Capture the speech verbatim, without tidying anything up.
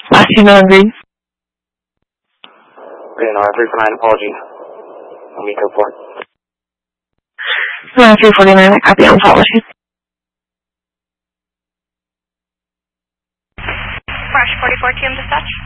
Last email agreed. Okay, no, three four nine apology. Let me go for it. No, three forty-nine, I copy on policy. March forty-four T M dispatch.